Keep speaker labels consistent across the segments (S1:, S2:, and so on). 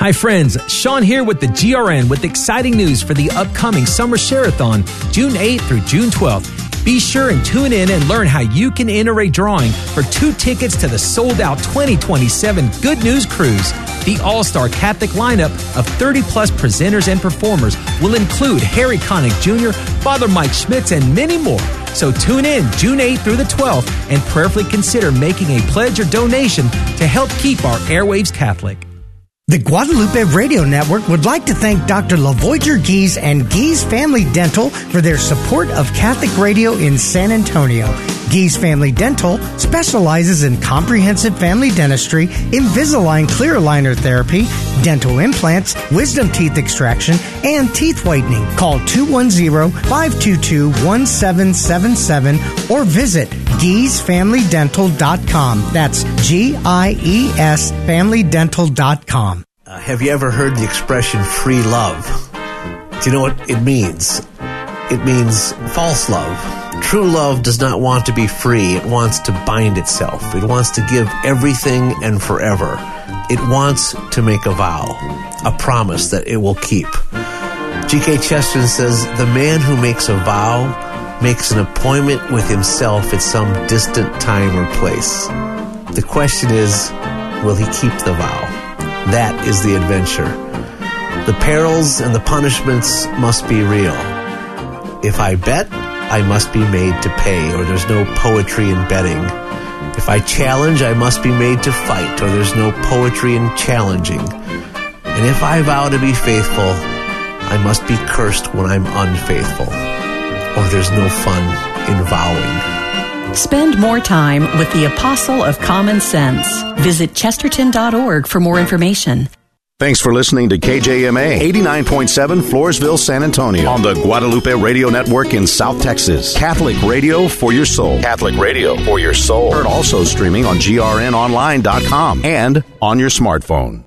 S1: Hi friends, Sean here with the GRN with exciting news for the upcoming Summer Share-a-thon, June 8th through June 12th. Be sure and tune in and learn how you can enter a drawing for 2 tickets to the sold-out 2027 Good News Cruise. The all-star Catholic lineup of 30-plus presenters and performers will include Harry Connick Jr., Father Mike Schmitz, and many more. So tune in June 8th through the 12th and prayerfully consider making a pledge or donation to help keep our airwaves Catholic.
S2: The Guadalupe Radio Network would like to thank Dr. LaVoyager Gies and Gies Family Dental for their support of Catholic radio in San Antonio. Gies Family Dental specializes in comprehensive family dentistry, Invisalign clear aligner therapy, dental implants, wisdom teeth extraction, and teeth whitening. Call 210-522-1777 or visit GiesFamilyDental.com. That's GIES FamilyDental.com.
S3: Have you ever heard the expression free love? Do you know what it means? It means false love. True love does not want to be free. It wants to bind itself. It wants to give everything and forever. It wants to make a vow, a promise that it will keep. G.K. Chesterton says, the man who makes a vow makes an appointment with himself at some distant time or place. The question is, will he keep the vow? That is the adventure. The perils and the punishments must be real. If I bet, I must be made to pay, or there's no poetry in betting. If I challenge, I must be made to fight, or there's no poetry in challenging. And if I vow to be faithful, I must be cursed when I'm unfaithful, or there's no fun in vowing.
S4: Spend more time with the Apostle of Common Sense. Visit Chesterton.org for more information.
S5: Thanks for listening to KJMA 89.7 Floresville, San Antonio on the Guadalupe Radio Network in South Texas. Catholic radio for your soul. Catholic radio for your soul. Heard also streaming on grnonline.com and on your smartphone.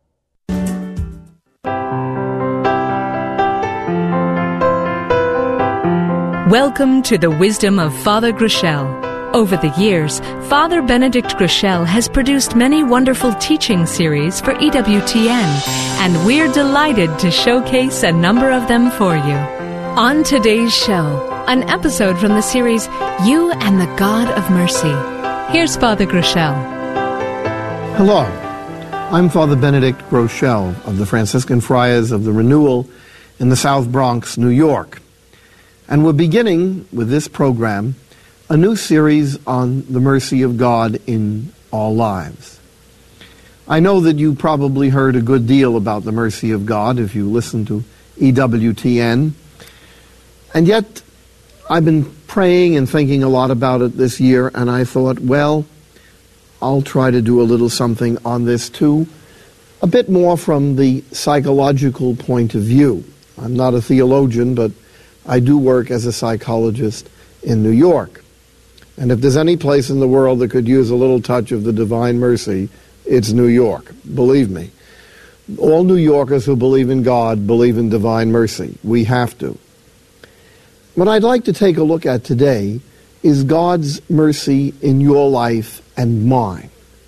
S6: Welcome to the wisdom of Father Groeschel. Over the years, Father Benedict Groeschel has produced many wonderful teaching series for EWTN, and we're delighted to showcase a number of them for you. On today's show, an episode from the series, You and the God of Mercy. Here's Father Groeschel.
S7: Hello, I'm Father Benedict Groeschel of the Franciscan Friars of the Renewal in the South Bronx, New York. And we're beginning with this program a new series on the mercy of God in our lives. I know that you probably heard a good deal about the mercy of God if you listen to EWTN. And yet, I've been praying and thinking a lot about it this year, and I thought, well, I'll try to do a little something on this too, a bit more from the psychological point of view. I'm not a theologian, but I do work as a psychologist in New York. And if there's any place in the world that could use a little touch of the divine mercy, it's New York. Believe me. All New Yorkers who believe in God believe in divine mercy. We have to. What I'd like to take a look at today is God's mercy in your life and mine.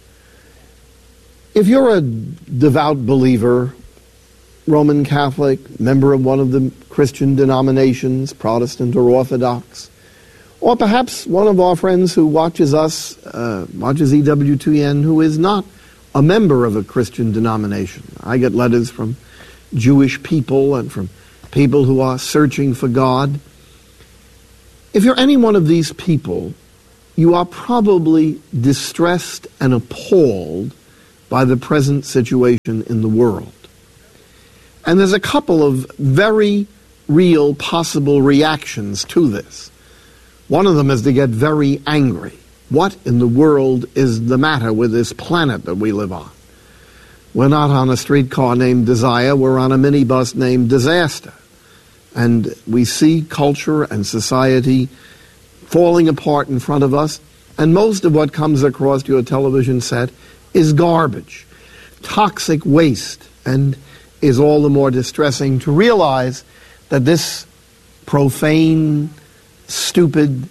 S7: If you're a devout believer, Roman Catholic, member of one of the Christian denominations, Protestant or Orthodox, or perhaps one of our friends who watches us, watches EWTN, who is not a member of a Christian denomination. I get letters from Jewish people and from people who are searching for God. If you're any one of these people, you are probably distressed and appalled by the present situation in the world. And there's a couple of very real possible reactions to this. One of them is to get very angry. What in the world is the matter with this planet that we live on? We're not on a streetcar named Desire, we're on a minibus named Disaster. And we see culture and society falling apart in front of us, and most of what comes across your television set is garbage, toxic waste, and is all the more distressing to realize that this profane, stupid,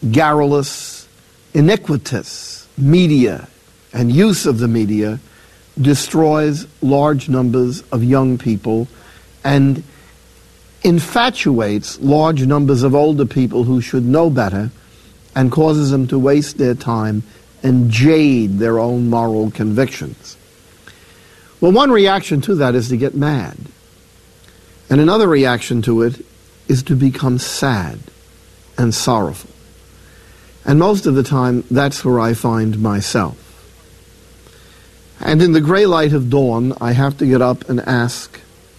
S7: garrulous, iniquitous media and use of the media destroys large numbers of young people and infatuates large numbers of older people who should know better and causes them to waste their time and jade their own moral convictions. Well, one reaction to that is to get mad. And another reaction to it is to become sad and sorrowful. And most of the time, that's where I find myself. And in the gray light of dawn, I have to get up and ask,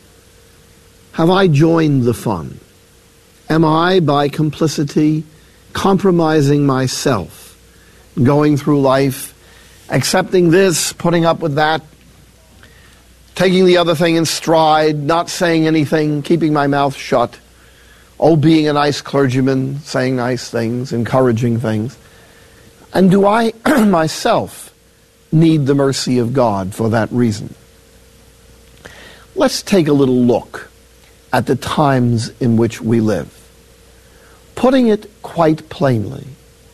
S7: have I joined the fun? Am I, by complicity, compromising myself, going through life, accepting this, putting up with that, taking the other thing in stride, not saying anything, keeping my mouth shut, being a nice clergyman, saying nice things, encouraging things? And do I myself need the mercy of God for that reason? Let's take a little look at the times in which we live. Putting it quite plainly,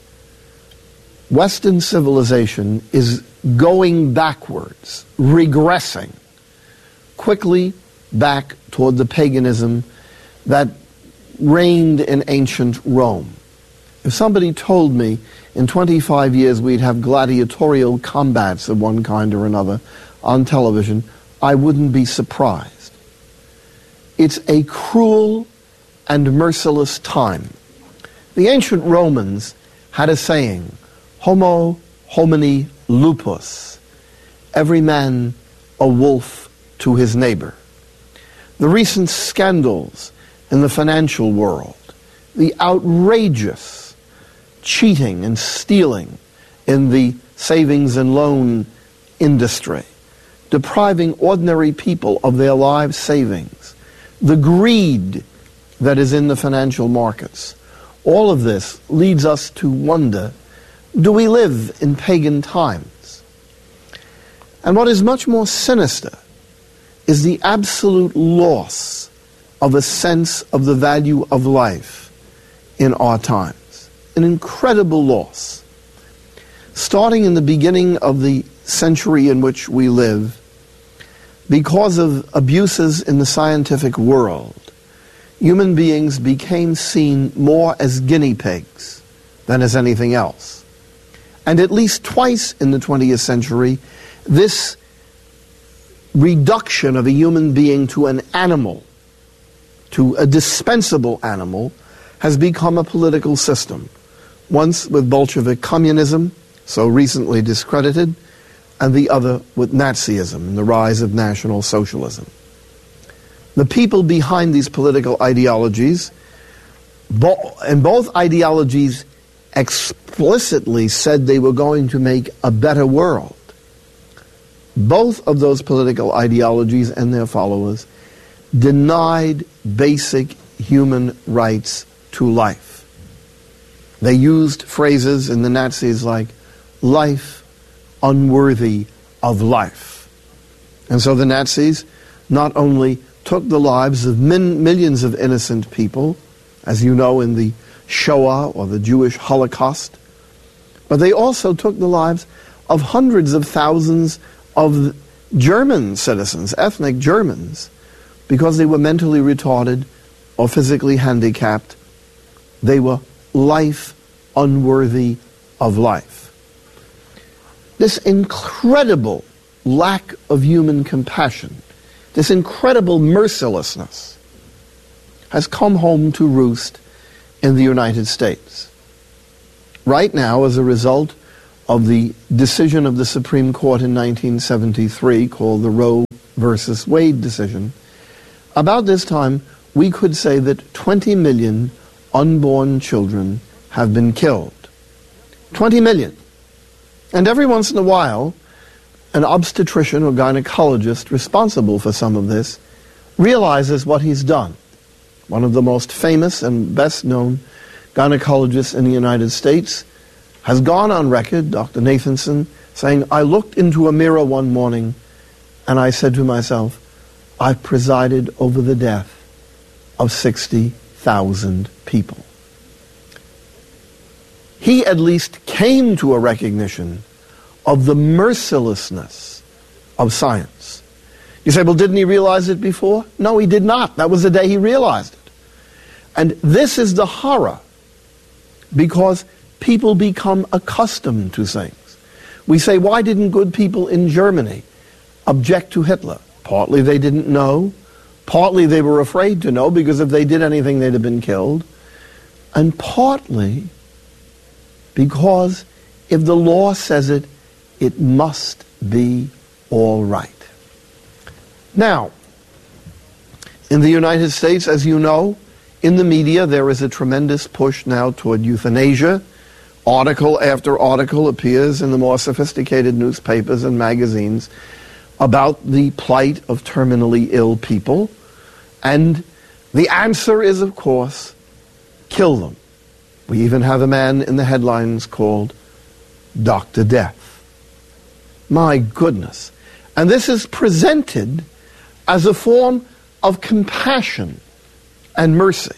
S7: Western civilization is going backwards, regressing quickly back toward the paganism that reigned in ancient Rome. If somebody told me in 25 years we'd have gladiatorial combats of one kind or another on television, I wouldn't be surprised. It's a cruel and merciless time. The ancient Romans had a saying, homo homini lupus, every man a wolf to his neighbor. The recent scandals in the financial world, the outrageous cheating and stealing in the savings and loan industry, depriving ordinary people of their lives' savings, the greed that is in the financial markets. All of this leads us to wonder, do we live in pagan times? And what is much more sinister is the absolute loss of a sense of the value of life in our times. An incredible loss. Starting in the beginning of the century in which we live, because of abuses in the scientific world, human beings became seen more as guinea pigs than as anything else. And at least twice in the 20th century, this reduction of a human being to an animal, to a dispensable animal, has become a political system. Once with Bolshevik communism, so recently discredited, and the other with Nazism and the rise of National Socialism. The people behind these political ideologies, and both ideologies explicitly said they were going to make a better world. Both of those political ideologies and their followers denied basic human rights to life. They used phrases in the Nazis like, life unworthy of life. And so the Nazis not only took the lives of millions of innocent people, as you know in the Shoah or the Jewish Holocaust, but they also took the lives of hundreds of thousands of German citizens, ethnic Germans, because they were mentally retarded or physically handicapped. They were life unworthy of life. This incredible lack of human compassion, this incredible mercilessness, has come home to roost in the United States. Right now, as a result of the decision of the Supreme Court in 1973 called the Roe versus Wade decision, about this time we could say that 20 million unborn children have been killed. 20 million. And every once in a while, an obstetrician or gynecologist responsible for some of this realizes what he's done. One of the most famous and best-known gynecologists in the United States has gone on record, Dr. Nathanson, saying, I looked into a mirror one morning and I said to myself, I've presided over the death of 60,000 people. He at least came to a recognition of the mercilessness of science. You say, well, didn't he realize it before? No, he did not. That was the day he realized it. And this is the horror, because people become accustomed to things. We say, why didn't good people in Germany object to Hitler? Partly they didn't know. Partly they were afraid to know, because if they did anything, they'd have been killed. And partly because if the law says it, it must be all right. Now, in the United States, as you know, in the media there is a tremendous push now toward euthanasia. Article after article appears in the more sophisticated newspapers and magazines about the plight of terminally ill people. And the answer is, of course, kill them. We even have a man in the headlines called Dr. Death. My goodness. And this is presented as a form of compassion and mercy.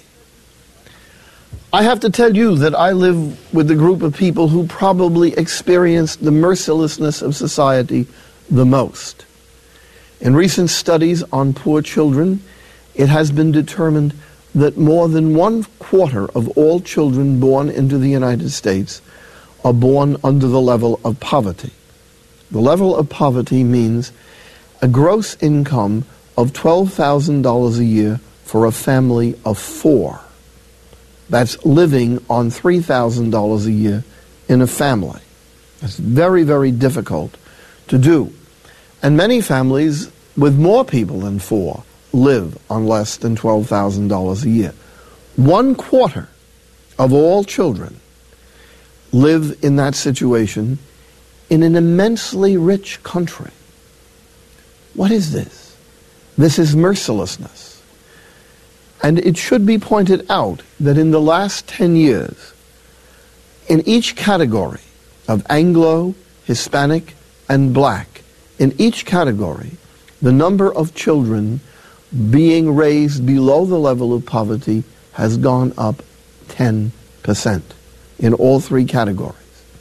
S7: I have to tell you that I live with a group of people who probably experienced the mercilessness of society the most. In recent studies on poor children, it has been determined that more than 1/4 of all children born into the United States are born under the level of poverty. The level of poverty means a gross income of $12,000 a year for a family of 4. That's living on $3,000 a year in a family. It's very, very difficult to do. And many families with more people than 4 live on less than $12,000 a year. 1/4 of all children live in that situation in an immensely rich country. What is this? This is mercilessness. And it should be pointed out that in the last 10 years, in each category of Anglo, Hispanic, and Black, in each category, the number of children being raised below the level of poverty has gone up 10% in all 3 categories.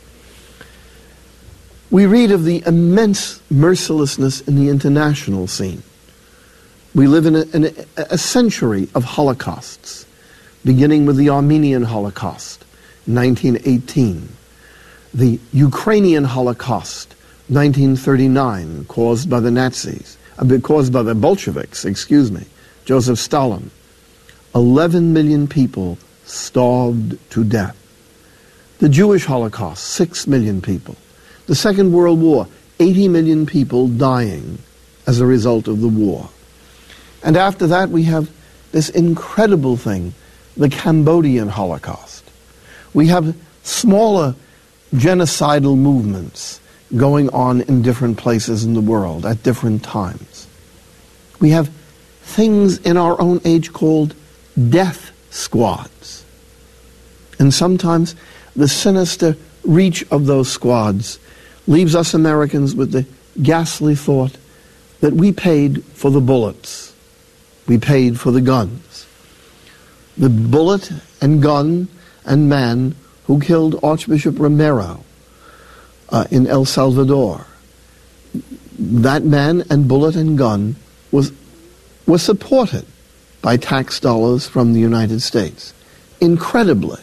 S7: We read of the immense mercilessness in the international scene. We live in a century of holocausts, beginning with the Armenian Holocaust, 1918, the Ukrainian Holocaust, 1939, caused by the Nazis, caused by the Bolsheviks, Joseph Stalin. 11 million people starved to death. The Jewish Holocaust, 6 million people. The Second World War, 80 million people dying as a result of the war. And after that, we have this incredible thing, the Cambodian Holocaust. We have smaller genocidal movements going on in different places in the world at different times. We have things in our own age called death squads. And sometimes the sinister reach of those squads leaves us Americans with the ghastly thought that we paid for the bullets. We paid for the guns. The bullet and gun and man who killed Archbishop Romero in El Salvador, that man and bullet and gun was supported by tax dollars from the United States. Incredibly.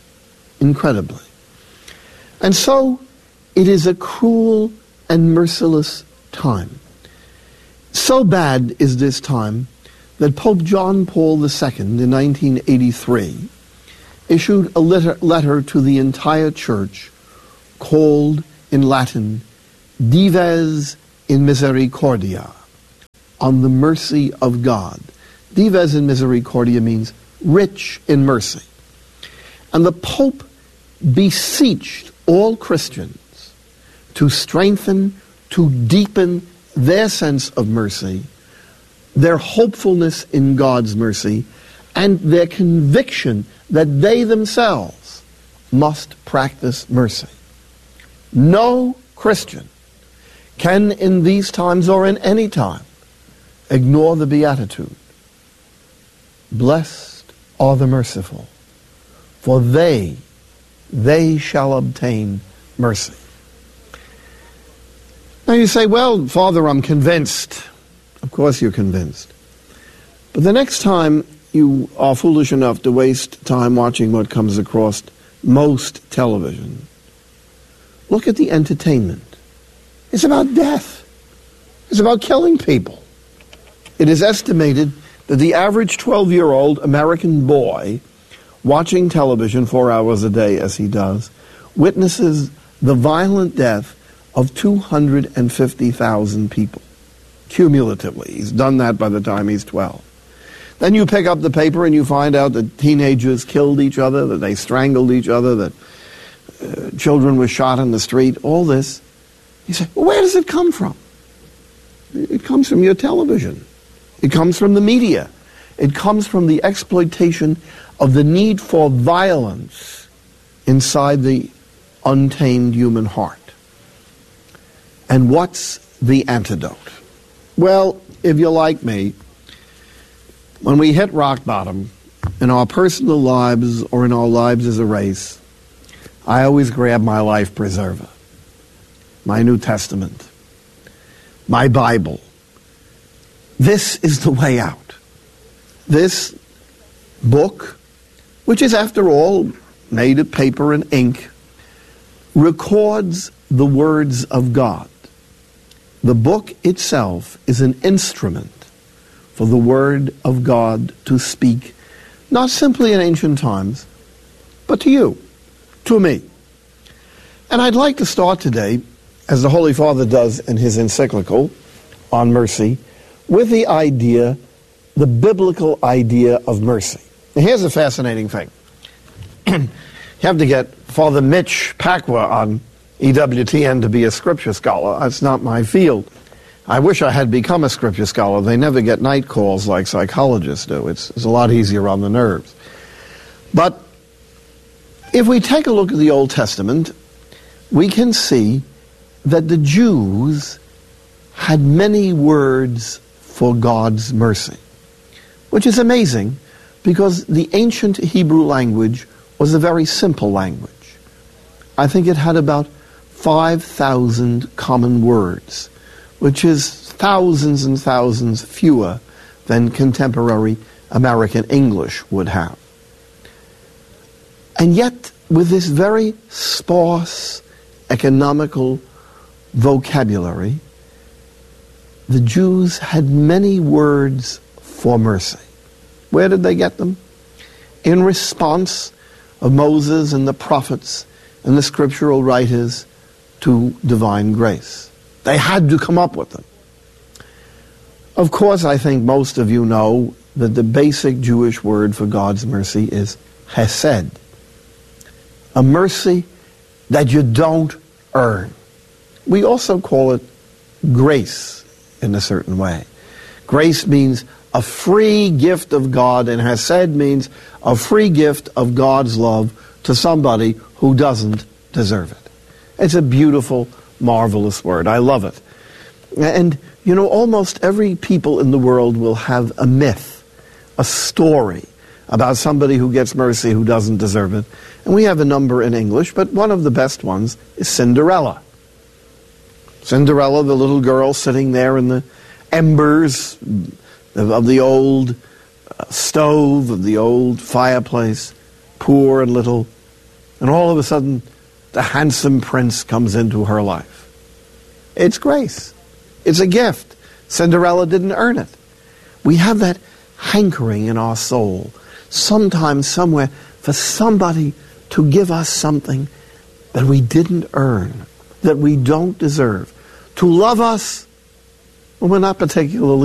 S7: And so it is a cruel and merciless time. So bad is this time that Pope John Paul II in 1983 issued a letter to the entire church called in Latin, Dives in Misericordia, on the mercy of God. Dives in Misericordia means rich in mercy. And the Pope beseeched all Christians to strengthen, to deepen their sense of mercy, their hopefulness in God's mercy, and their conviction that they themselves must practice mercy. No Christian can in these times or in any time ignore the Beatitude. Blessed are the merciful, for they shall obtain mercy. Now you say, well, Father, I'm convinced. Of course you're convinced. But the next time you are foolish enough to waste time watching what comes across most television, look at the entertainment. It's about death. It's about killing people. It is estimated that the average 12-year-old American boy watching television 4 hours a day, as he does, witnesses the violent death of 250,000 people, cumulatively. He's done that by the time he's 12. Then you pick up the paper and you find out that teenagers killed each other, that they strangled each other, that children were shot in the street, all this. You say, well, where does it come from? It comes from your television. It comes from the media. It comes from the exploitation of the need for violence inside the untamed human heart. And what's the antidote? Well, if you're like me, when we hit rock bottom in our personal lives or in our lives as a race, I always grab my life preserver, my New Testament, my Bible. This is the way out. This book, which is, after all, made of paper and ink, records the words of God. The book itself is an instrument for the Word of God to speak, not simply in ancient times, but to you, to me. And I'd like to start today, as the Holy Father does in his encyclical on mercy, with the idea, the biblical idea of mercy. Now, here's a fascinating thing. You have to get Father Mitch Pacwa on EWTN to be a scripture scholar. That's not my field. I wish I had become a scripture scholar. They never get night calls like psychologists do. It's a lot easier on the nerves. But if we take a look at the Old Testament, we can see that the Jews had many words for God's mercy, which is amazing because the ancient Hebrew language was a very simple language. I think it had about 5,000 common words, which is thousands and thousands fewer than contemporary American English would have. And yet, with this very sparse, economical vocabulary, the Jews had many words for mercy. Where did they get them? In response of Moses and the prophets and the scriptural writers to divine grace. They had to come up with them. Of course, I think most of you know that the basic Jewish word for God's mercy is chesed, a mercy that you don't earn. We also call it grace in a certain way. Grace means a free gift of God, and chesed means a free gift of God's love to somebody who doesn't deserve it. It's a beautiful, marvelous word. I love it. And, you know, almost every people in the world will have a myth, a story about somebody who gets mercy who doesn't deserve it. And we have a number in English, but one of the best ones is Cinderella. Cinderella, the little girl sitting there in the embers of the old stove, of the old fireplace, poor and little, and all of a sudden the handsome prince comes into her life. It's grace. It's a gift. Cinderella didn't earn it. We have that hankering in our soul, sometime, somewhere, for somebody to give us something that we didn't earn, that we don't deserve, to love us when we're not particularly